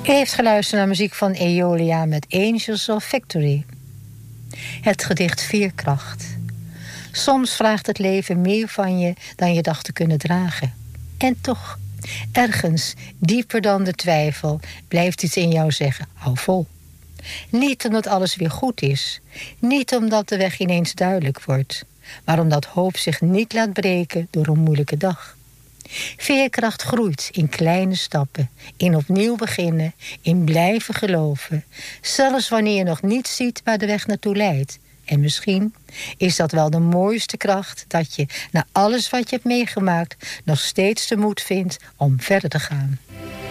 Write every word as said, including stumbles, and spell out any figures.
U heeft geluisterd naar muziek van Eolia met Angels of Victory. Het gedicht Veerkracht. Soms vraagt het leven meer van je dan je dacht te kunnen dragen. En toch, ergens, dieper dan de twijfel, blijft iets in jou zeggen, hou vol. Niet omdat alles weer goed is. Niet omdat de weg ineens duidelijk wordt. Maar omdat hoop zich niet laat breken door een moeilijke dag. Veerkracht groeit in kleine stappen, in opnieuw beginnen, in blijven geloven. Zelfs wanneer je nog niet ziet waar de weg naartoe leidt. En misschien is dat wel de mooiste kracht, dat je, na alles wat je hebt meegemaakt, nog steeds de moed vindt om verder te gaan.